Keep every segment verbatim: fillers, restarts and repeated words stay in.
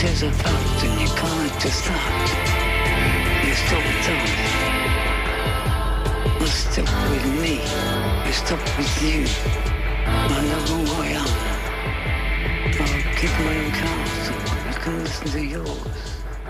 tears apart and you can't just start. You stop with time. You stop with me. You stop with you. I love who I am. I'll keep my own castle. I can listen to yours.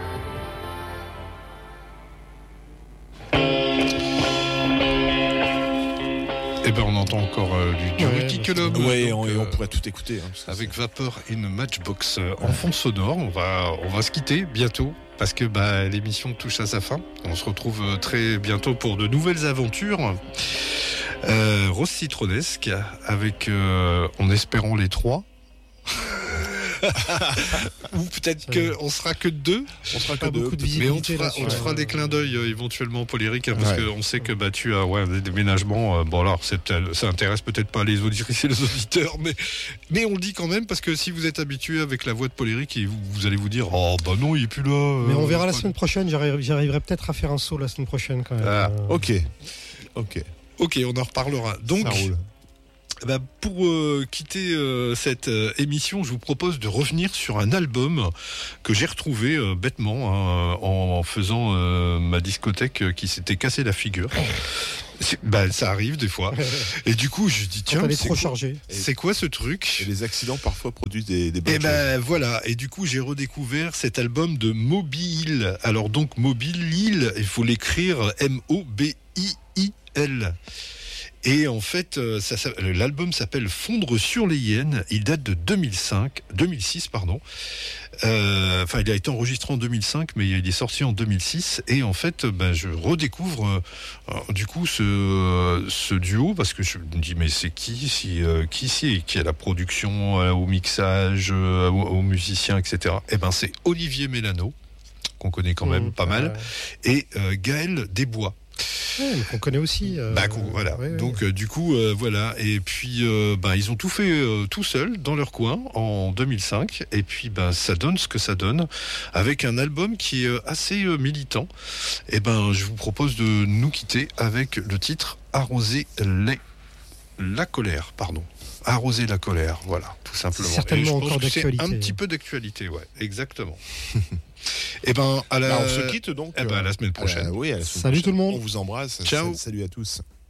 Eh ben on entend encore euh, du Guriti ouais, Club. Ouais, on, on pourrait tout écouter. Hein, avec Vapor in Matchbox euh, en fond sonore. On va, on va se quitter bientôt parce que bah, l'émission touche à sa fin. On se retrouve euh, très bientôt pour de nouvelles aventures. Euh, Rose Citronesque avec, euh, en espérant les trois. Ou peut-être qu'on sera que deux. On sera que pas deux. beaucoup de Mais on te fera, là, on te fera des clins d'œil euh, éventuellement, Paul Éric, hein, parce Ouais. qu'on sait que bah, tu as ouais, des déménagements. Euh, bon, alors, c'est, ça intéresse peut-être pas les auditrices et les auditeurs, mais, mais on le dit quand même, parce que si vous êtes habitué avec la voix de Paul Éric, vous, vous allez vous dire oh bah non, il est plus là. Euh, Mais on verra la pas... semaine prochaine. J'arriverai, j'arriverai peut-être à faire un saut la semaine prochaine quand même. Ah, euh... Ok. Ok. Ok, on en reparlera. Donc, Ça roule. bah, pour euh, quitter euh, cette euh, émission, je vous propose de revenir sur un album que j'ai retrouvé euh, bêtement hein, en faisant euh, ma discothèque euh, qui s'était cassé la figure. C'est, bah, ça arrive des fois. Et du coup, je dis Quand tiens, elle est c'est trop quoi, chargée. c'est quoi ce truc? Et les accidents parfois produisent des, des bonnes Et choses. ben voilà, et du coup j'ai redécouvert cet album de Mobile. Alors donc Mobile, il faut l'écrire M O B I I L. Et en fait, ça, ça, l'album s'appelle Fondre sur les hyènes. Il date de deux mille cinq, deux mille six, pardon. Euh, enfin, il a été enregistré en deux mille cinq, mais il est sorti en deux mille six. Et en fait, ben, je redécouvre euh, du coup ce, ce duo parce que je me dis mais c'est qui, si, euh, qui c'est, qui a la production, euh, au mixage, euh, aux, aux musiciens, et cetera. Et ben, c'est Olivier Mélano qu'on connaît quand même Mmh, pas mal, ouais. et euh, Gaël Desbois. Ouais, mais qu'on connaît aussi. Euh, Bah, voilà. ouais, ouais. Donc euh, du coup euh, voilà, et puis euh, bah, ils ont tout fait euh, tout seuls dans leur coin en deux mille cinq, et puis bah, ça donne ce que ça donne avec un album qui est euh, assez euh, militant. Et ben je vous propose de nous quitter avec le titre Arroser les la colère, pardon. Arroser la colère, voilà, tout simplement. C'est certainement Et je pense encore que c'est d'actualité. un petit peu d'actualité, ouais, exactement. Et ben à la Bah, on se quitte donc. eh ben, à la semaine prochaine. Euh, oui, à la semaine Salut prochaine. tout le monde. On vous embrasse. Ciao. Salut à tous.